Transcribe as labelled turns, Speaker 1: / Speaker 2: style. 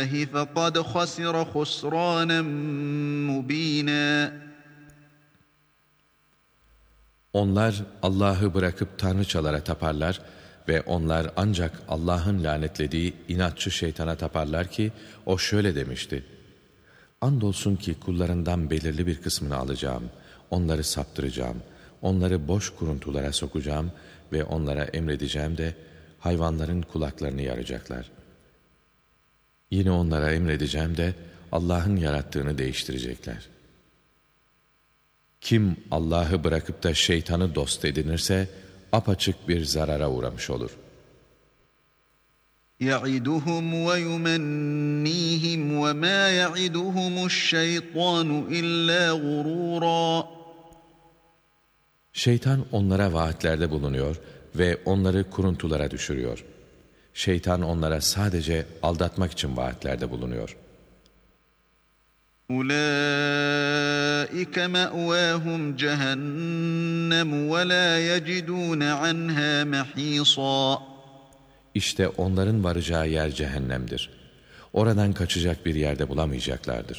Speaker 1: فَقَدْ خَسِرَ خُسْرَانًا مُب۪ينًا.
Speaker 2: Onlar Allah'ı bırakıp tanrıçalara taparlar ve onlar ancak Allah'ın lanetlediği inatçı şeytana taparlar ki o şöyle demişti: Andolsun ki kullarından belirli bir kısmını alacağım, onları saptıracağım, onları boş kuruntulara sokacağım ve onlara emredeceğim de hayvanların kulaklarını yaracaklar. Yine onlara emredeceğim de Allah'ın yarattığını değiştirecekler. Kim Allah'ı bırakıp da şeytanı dost edinirse apaçık bir zarara uğramış olur.
Speaker 1: يَعِدُهُمْ وَيُمَنِّيهِمْ وَمَا يَعِدُهُمُ الشَّيْطَانُ إِلَّا غُرُورًا.
Speaker 2: Şeytan onlara vaatlerde bulunuyor ve onları kuruntulara düşürüyor. Şeytan onlara sadece aldatmak için vaatlerde bulunuyor.
Speaker 1: أُولَٰئِكَ مَأْوَاهُمْ جَهَنَّمُ وَلَا يَجِدُونَ عَنْهَا مَحِيصًا.
Speaker 2: İşte onların varacağı yer cehennemdir. Oradan kaçacak bir yerde bulamayacaklardır.